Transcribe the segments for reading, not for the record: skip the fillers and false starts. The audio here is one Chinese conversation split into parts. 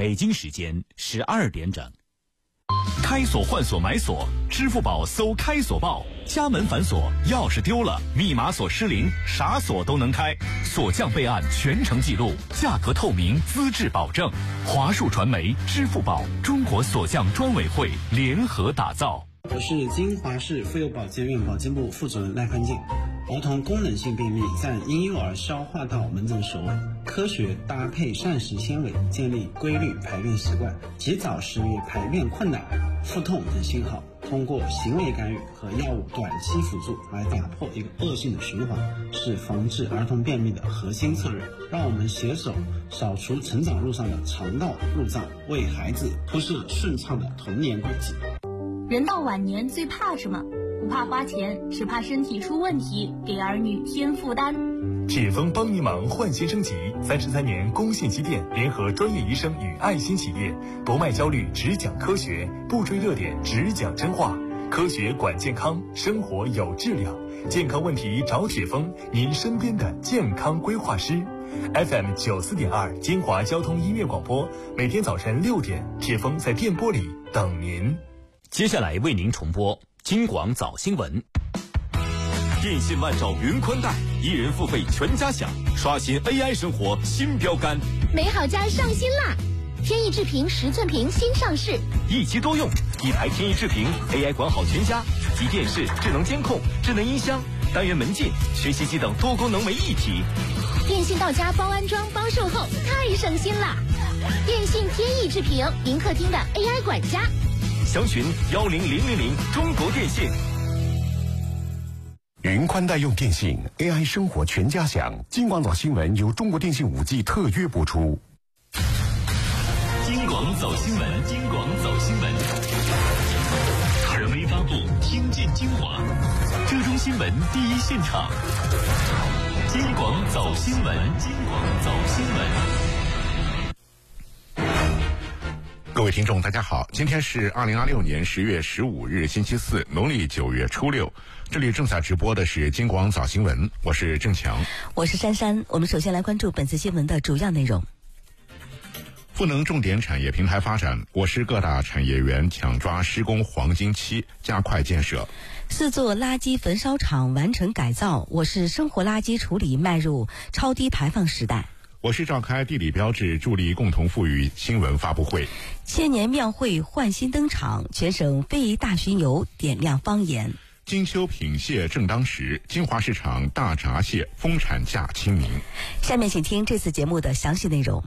北京时间12点整。 开锁换锁买锁，支付宝搜开锁报，家门反锁，钥匙丢了，密码锁失灵，啥锁都能开，锁匠备案全程记录，价格透明，资质保证。华数传媒、支付宝、中国锁匠专委会联合打造。 我是金华市妇幼保健院保健部副主任赖汉进。儿童功能性便秘占婴幼儿消化道门诊首位，科学搭配膳食纤维，建立规律排便习惯，及早识别排便困难、腹痛等信号，通过行为干预和药物短期辅助来打破一个恶性的循环，是防治儿童便秘的核心策略。让我们携手扫除成长路上的肠道路障，为孩子铺设顺畅的童年轨迹。 人到晚年最怕什么？不怕花钱，只怕身体出问题，给儿女添负担。 铁峰帮您忙换新升级，33年公信积淀，联合专业医生与爱心企业，不卖焦虑，只讲科学，不追热点，只讲真话。科学管健康，生活有质量，健康问题找铁峰，您身边的健康规划师。FM 94.2金华交通音乐广播，每天早晨6点，铁峰在电波里等您。 接下来为您重播京广早新闻。电信万兆云宽带，1人付费全家享，刷新 AI 生活新标杆。 美好家上新啦！天翼智屏10寸屏新上市， 一机多用，一台天翼智屏 AI 管好全家，集电视、智能监控、智能音箱、单元门禁、学习机等多功能为一体。 电信到家包安装包售后，太省心啦！电信天翼智屏，您客厅的 AI 管家。 详询10000中国电信。 云宽带用电信 AI 生活全家享。京广早新闻由中国电信5G 特约播出。 京广早新闻，京广早新闻，权威发布，听见精华，浙中新闻第一现场。京广早新闻，京广早新闻。 各位听众大家好，今天是2026年10月15日星期四，农历9月初6。这里正在直播的是京广早新闻，我是郑强， 我是珊珊。我们首先来关注本次新闻的主要内容。 赋能重点产业平台发展，我市各大产业园抢抓施工黄金期，加快建设。 4座垃圾焚烧厂完成改造，我市生活垃圾处理迈入超低排放时代。 我市召开地理标志助力共同富裕新闻发布会。 千年庙会焕新登场，全省非遗大巡游点亮方言。 金秋品蟹正当时，金华市场大闸蟹丰产价亲民。 下面请听这次节目的详细内容。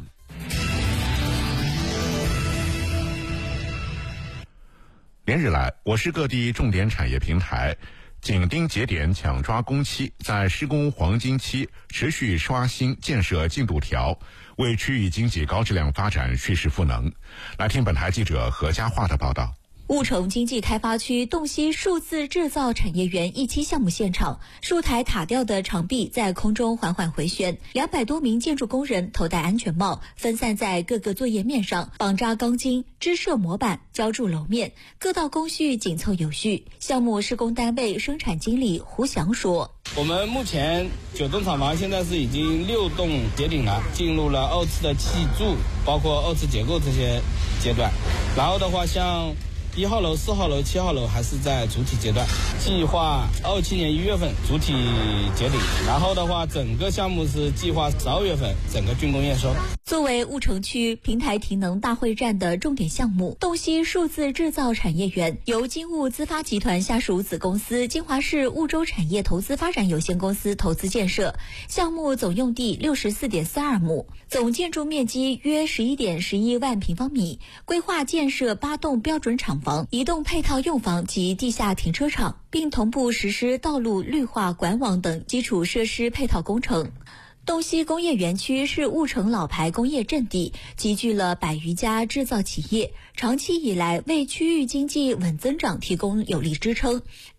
连日来，我市各地重点产业平台紧盯节点抢抓工期，在施工黄金期持续刷新建设进度条，为区域经济高质量发展蓄势赋能。来听本台记者何家化的报道。 婺城经济开发区洞悉数字制造产业园1期项目现场，数台塔吊的长臂在空中缓缓回旋，200多名建筑工人头戴安全帽，分散在各个作业面上，绑扎钢筋、支设模板、浇筑楼面，各道工序紧凑有序。项目施工单位生产经理胡翔说： 我们目前9栋厂房现在是已经6栋结顶了，进入了2次的砌筑，包括2次结构这些阶段。然后的话，像1号楼、4号楼、7号楼还是在主体阶段，计划27年1月份主体结顶，然后的话整个项目是计划12月份整个竣工验收。 作为婺城区平台提能大会战的重点项目，洞悉数字制造产业园由金物资发集团下属子公司金华市婺州产业投资发展有限公司投资建设，项目总用地64.42亩，总建筑面积约11.11万平方米，规划建设8栋标准厂房、移动配套用房及地下停车场，并同步实施道路绿化、管网等基础设施配套工程。洞悉工业园区是婺城老牌工业阵地，集聚了100余家制造企业，长期以来为区域经济稳增长提供有力支撑。